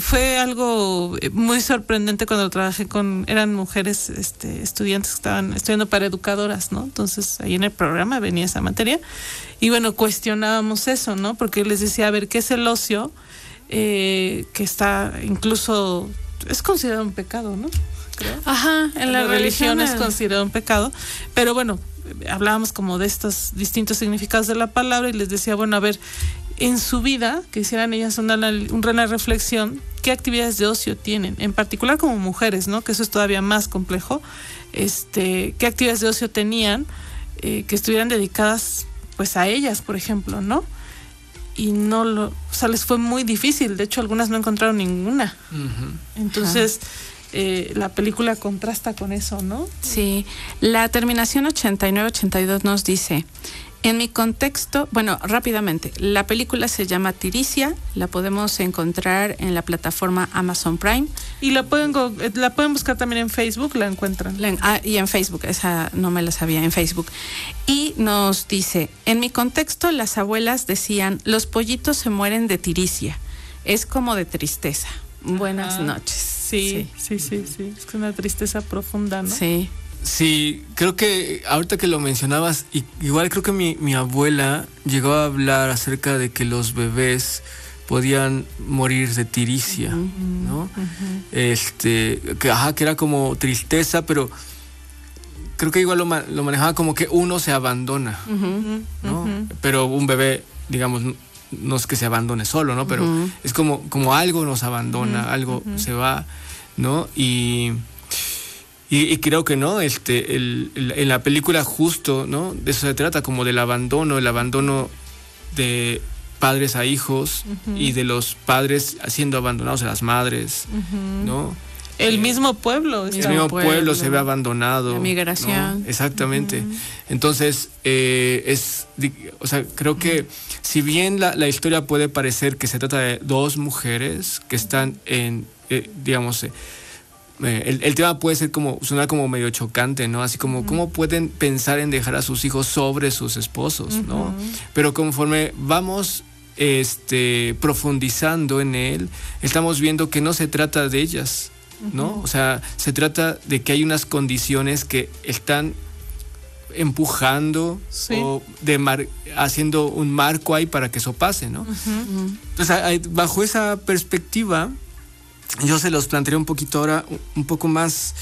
fue algo muy sorprendente cuando trabajé eran mujeres estudiantes que estaban estudiando para educadoras, ¿no? Entonces ahí en el programa venía esa materia y bueno, cuestionábamos eso, ¿no? Porque les decía, a ver, ¿qué es el ocio? Que está incluso, es considerado un pecado, ¿no? Creo. Ajá, en la religión es considerado un pecado, pero bueno, hablábamos como de estos distintos significados de la palabra y les decía, bueno, a ver, en su vida, que hicieran ellas una reflexión, ¿qué actividades de ocio tienen? En particular como mujeres, ¿no? Que eso es todavía más complejo. ¿Qué actividades de ocio tenían que estuvieran dedicadas pues a ellas, por ejemplo, ¿no? Y o sea, les fue muy difícil, de hecho algunas no encontraron ninguna. Uh-huh. Entonces, la película contrasta con eso, ¿no? Sí, la terminación 89-82 nos dice, en mi contexto, bueno, rápidamente, la película se llama Tiricia, la podemos encontrar en la plataforma Amazon Prime. Y la pueden buscar también en Facebook, la encuentran. Y en Facebook, esa no me la sabía, en Facebook. Y nos dice, en mi contexto las abuelas decían, los pollitos se mueren de tiricia, es como de tristeza. Buenas noches. Sí. Es una tristeza profunda, ¿no? Sí. Sí, creo que ahorita que lo mencionabas, igual creo que mi abuela llegó a hablar acerca de que los bebés podían morir de tiricia, uh-huh, ¿no? Uh-huh. Que era como tristeza, pero creo que igual lo manejaba como que uno se abandona, uh-huh, ¿no? Uh-huh. Pero un bebé, digamos, no es que se abandone solo, ¿no? Pero uh-huh, es como algo nos abandona, uh-huh, algo uh-huh, se va, ¿no? Y creo que no, en la película justo, ¿no? De eso se trata, como del abandono, el abandono de padres a hijos, uh-huh, y de los padres siendo abandonados a las madres, uh-huh, ¿no? El mismo pueblo. El mismo pueblo se ve abandonado. La migración. ¿No? Exactamente. Uh-huh. Entonces, creo que si bien la historia puede parecer que se trata de dos mujeres que están en, digamos, el tema puede sonar como medio chocante, ¿no? Así como, uh-huh, ¿cómo pueden pensar en dejar a sus hijos sobre sus esposos, uh-huh, ¿no? Pero conforme vamos profundizando en él, estamos viendo que no se trata de ellas, ¿no? Uh-huh. O sea, se trata de que hay unas condiciones que están empujando, sí, o haciendo un marco ahí para que eso pase, ¿no? Uh-huh. Entonces, bajo esa perspectiva, yo se los plantearé un poquito ahora, un poco más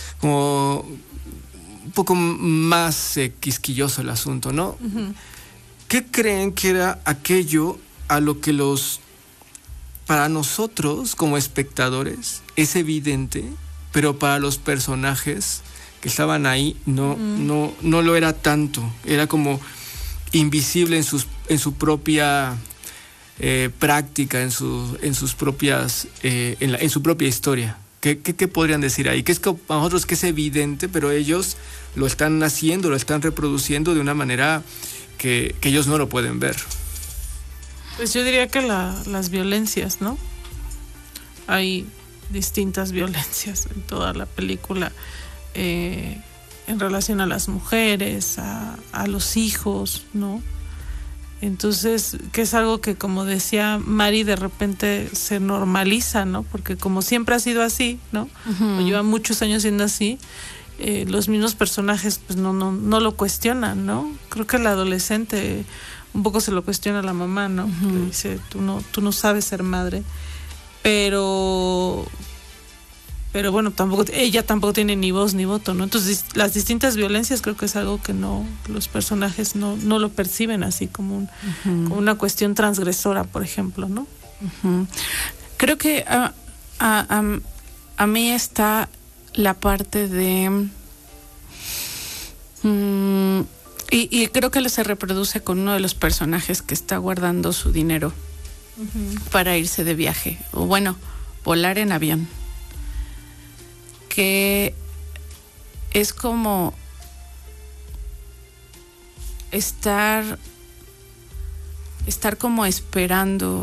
quisquilloso el asunto, ¿no? Uh-huh. ¿Qué creen que era aquello a lo que para nosotros como espectadores es evidente, pero para los personajes que estaban ahí no lo era tanto? Era como invisible en su propia práctica, en su propia historia. ¿Qué podrían decir ahí? Que es que para nosotros que es evidente, pero ellos lo están haciendo, lo están reproduciendo de una manera que ellos no lo pueden ver. Pues yo diría que las violencias, ¿no? Hay distintas violencias en toda la película, en relación a las mujeres, a los hijos, ¿no? Entonces, que es algo que, como decía Mari, de repente se normaliza, ¿no? Porque como siempre ha sido así, ¿no? Uh-huh. Lleva muchos años siendo así, los mismos personajes pues no lo cuestionan, ¿no? Creo que el adolescente un poco se lo cuestiona a la mamá, ¿no? Uh-huh. Le dice, tú no sabes ser madre, pero bueno, ella tampoco tiene ni voz ni voto, ¿no? Entonces, las distintas violencias creo que es algo que los personajes no lo perciben así como, uh-huh, como una cuestión transgresora, por ejemplo, ¿no? Uh-huh. Creo que a mí está la parte de y creo que se reproduce con uno de los personajes que está guardando su dinero, uh-huh, para irse de viaje, o bueno, volar en avión, que es como estar como esperando.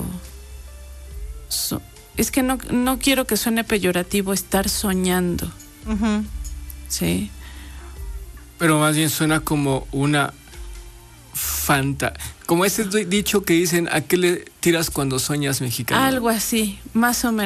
Es que no quiero que suene peyorativo estar soñando. Uh-huh. Sí. Pero más bien suena como una como ese dicho que dicen, ¿a qué le tiras cuando sueñas, mexicano? Algo así, más o menos.